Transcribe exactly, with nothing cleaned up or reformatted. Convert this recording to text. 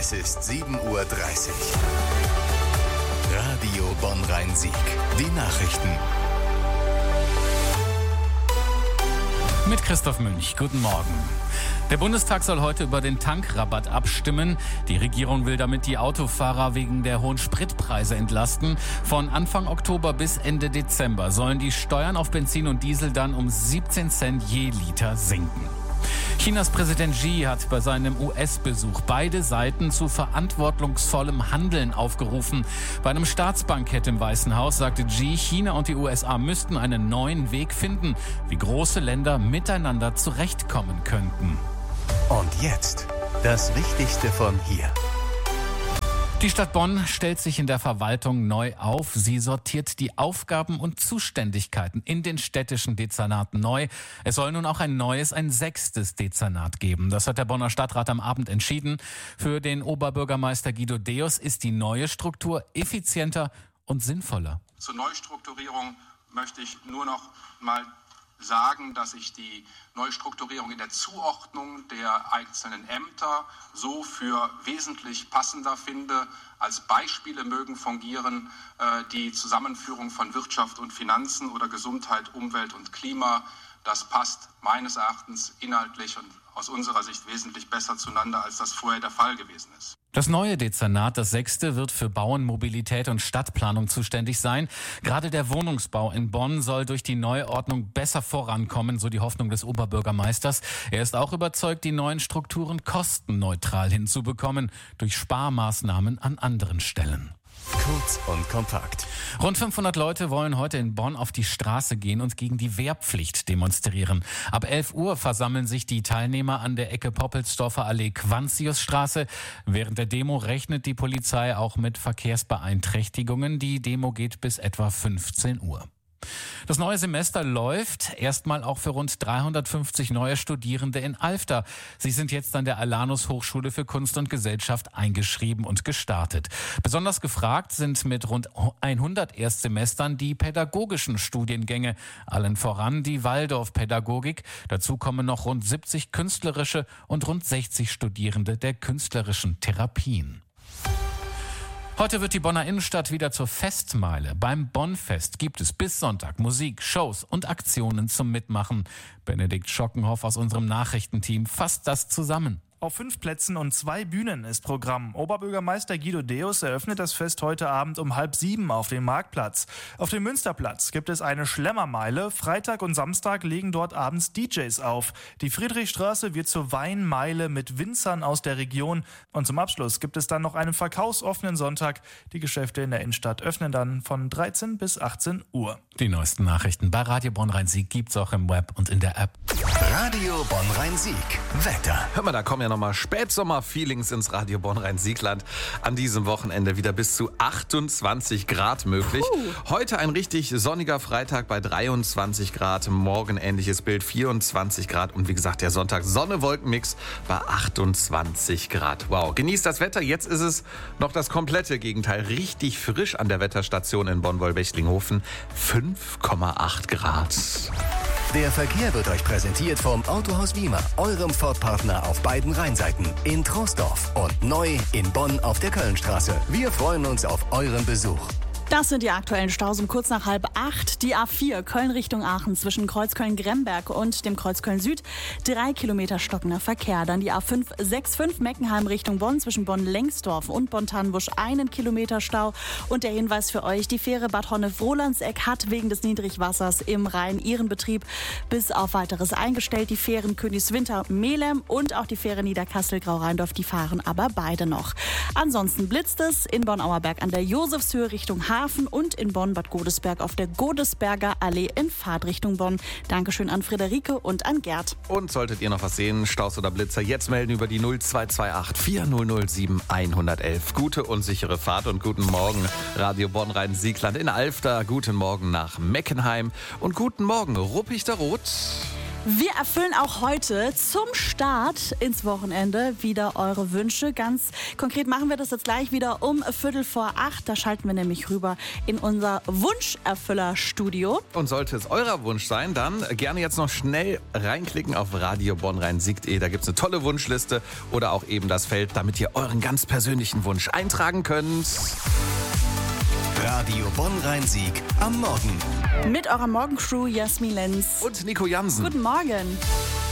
Es ist sieben Uhr dreißig. Radio Bonn-Rhein-Sieg. Die Nachrichten. Mit Christoph Münch. Guten Morgen. Der Bundestag soll heute über den Tankrabatt abstimmen. Die Regierung will damit die Autofahrer wegen der hohen Spritpreise entlasten. Von Anfang Oktober bis Ende Dezember sollen die Steuern auf Benzin und Diesel dann um siebzehn Cent je Liter sinken. Chinas Präsident Xi hat bei seinem U S-Besuch beide Seiten zu verantwortungsvollem Handeln aufgerufen. Bei einem Staatsbankett im Weißen Haus sagte Xi, China und die U S A müssten einen neuen Weg finden, wie große Länder miteinander zurechtkommen könnten. Und jetzt das Wichtigste von hier. Die Stadt Bonn stellt sich in der Verwaltung neu auf. Sie sortiert die Aufgaben und Zuständigkeiten in den städtischen Dezernaten neu. Es soll nun auch ein neues, ein sechstes Dezernat geben. Das hat der Bonner Stadtrat am Abend entschieden. Für den Oberbürgermeister Guido Deus ist die neue Struktur effizienter und sinnvoller. Zur Neustrukturierung möchte ich nur noch mal sagen, dass ich die Neustrukturierung in der Zuordnung der einzelnen Ämter so für wesentlich passender finde. Als Beispiele mögen fungieren äh, die Zusammenführung von Wirtschaft und Finanzen oder Gesundheit, Umwelt und Klima. Das passt meines Erachtens inhaltlich und aus unserer Sicht wesentlich besser zueinander, als das vorher der Fall gewesen ist. Das neue Dezernat, das sechste, wird für Bauen, Mobilität und Stadtplanung zuständig sein. Gerade der Wohnungsbau in Bonn soll durch die Neuordnung besser vorankommen, so die Hoffnung des Oberbürgermeisters. Er ist auch überzeugt, die neuen Strukturen kostenneutral hinzubekommen, durch Sparmaßnahmen an anderen Stellen. Kurz und kompakt. Rund fünfhundert Leute wollen heute in Bonn auf die Straße gehen und gegen die Wehrpflicht demonstrieren. Ab elf Uhr versammeln sich die Teilnehmer an der Ecke Poppelsdorfer Allee-Quantiusstraße. Während der Demo rechnet die Polizei auch mit Verkehrsbeeinträchtigungen. Die Demo geht bis etwa fünfzehn Uhr. Das neue Semester läuft erstmal auch für rund dreihundertfünfzig neue Studierende in Alfter. Sie sind jetzt an der Alanus Hochschule für Kunst und Gesellschaft eingeschrieben und gestartet. Besonders gefragt sind mit rund hundert Erstsemestern die pädagogischen Studiengänge, allen voran die Waldorfpädagogik. Dazu kommen noch rund siebzig künstlerische und rund sechzig Studierende der künstlerischen Therapien. Heute wird die Bonner Innenstadt wieder zur Festmeile. Beim Bonnfest gibt es bis Sonntag Musik, Shows und Aktionen zum Mitmachen. Benedikt Schockenhoff aus unserem Nachrichtenteam fasst das zusammen. Auf fünf Plätzen und zwei Bühnen ist Programm. Oberbürgermeister Guido Deus eröffnet das Fest heute Abend um halb sieben auf dem Marktplatz. Auf dem Münsterplatz gibt es eine Schlemmermeile. Freitag und Samstag legen dort abends D Js auf. Die Friedrichstraße wird zur Weinmeile mit Winzern aus der Region. Und zum Abschluss gibt es dann noch einen verkaufsoffenen Sonntag. Die Geschäfte in der Innenstadt öffnen dann von dreizehn bis achtzehn Uhr. Die neuesten Nachrichten bei Radio Bonn-Rhein-Sieg gibt's auch im Web und in der App. Radio Bonn-Rhein-Sieg. Wetter. Hör mal, da kommen ja nochmal Spätsommer-Feelings ins Radio Bonn-Rhein-Siegland. An diesem Wochenende wieder bis zu achtundzwanzig Grad möglich. Uh. Heute ein richtig sonniger Freitag bei dreiundzwanzig Grad. Morgen ähnliches Bild, vierundzwanzig Grad. Und wie gesagt, der Sonntag Sonne-Wolken-Mix bei achtundzwanzig Grad. Wow, genießt das Wetter. Jetzt ist es noch das komplette Gegenteil. Richtig frisch an der Wetterstation in Bonn-Wollbechtlinghofen. fünf Komma acht Grad. Der Verkehr wird euch präsentiert vom Autohaus Wiemer, eurem Ford-Partner auf beiden Rheinseiten, in Troisdorf und neu in Bonn auf der Kölnstraße. Wir freuen uns auf euren Besuch. Das sind die aktuellen Staus um kurz nach halb acht. Die A vier Köln Richtung Aachen zwischen Kreuzköln-Gremberg und dem Kreuzköln Süd. Drei Kilometer stockender Verkehr. Dann die A fünf sechs fünf Meckenheim Richtung Bonn zwischen Bonn-Lengsdorf und Bonn-Tannenbusch einen Kilometer Stau. Und der Hinweis für euch, die Fähre Bad Honnef-Rolandseck hat wegen des Niedrigwassers im Rhein ihren Betrieb bis auf weiteres eingestellt. Die Fähren Königswinter-Melem und auch die Fähre Niederkassel-Grau-Rheindorf, die fahren aber beide noch. Ansonsten blitzt es in Bonn-Auerberg an der Josefshöhe Richtung Hafen und in Bonn-Bad Godesberg auf der Godesberger Allee in Fahrtrichtung Bonn. Dankeschön an Friederike und an Gerd. Und solltet ihr noch was sehen, Staus oder Blitzer, jetzt melden über die null zwei zwei acht vier null null sieben eins eins eins. Gute und sichere Fahrt und guten Morgen, Radio Bonn-Rhein-Siegland in Alfter. Guten Morgen nach Meckenheim und guten Morgen, Ruppichteroth. Wir erfüllen auch heute zum Start ins Wochenende wieder eure Wünsche. Ganz konkret machen wir das jetzt gleich wieder um Viertel vor acht. Da schalten wir nämlich rüber in unser Wunscherfüller-Studio. Und sollte es euer Wunsch sein, dann gerne jetzt noch schnell reinklicken auf Radio Bonn Rhein-Sieg punkt de. Da gibt es eine tolle Wunschliste oder auch eben das Feld, damit ihr euren ganz persönlichen Wunsch eintragen könnt. Radio Bonn Rhein-Sieg am Morgen. Mit eurer Morgencrew Jasmin Lenz Und Nico Jansen. Guten Morgen.